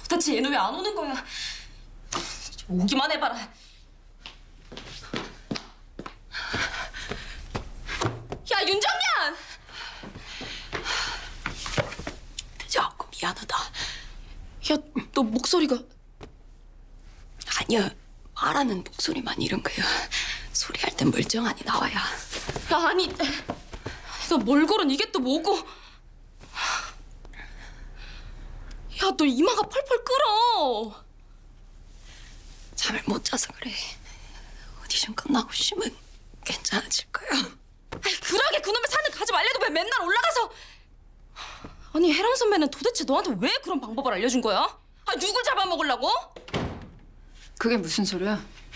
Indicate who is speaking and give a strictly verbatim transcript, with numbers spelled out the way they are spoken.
Speaker 1: 도대체 얘는 왜 안 오는 거야? 오기만 해봐라. 야, 윤정년!
Speaker 2: 늦어갖고 미안하다.
Speaker 1: 야, 너 목소리가...
Speaker 2: 아니야, 말하는 목소리만 이런 거야. 소리할 땐 멀쩡하니 나와야.
Speaker 1: 야, 아니... 너 몰골은 이게 또 뭐고? 야, 너 이마가 펄펄 끓어.
Speaker 2: 잠을 못 자서 그래. 오디션 끝나고 쉬면 괜찮아질 거야.
Speaker 1: 아이, 그러게 그놈의 산을 가지 말래도 왜 맨날 올라가서... 아니, 혜랑 선배는 도대체 너한테 왜 그런 방법을 알려준 거야? 아, 누굴 잡아먹으려고?
Speaker 3: 그게 무슨 소리야?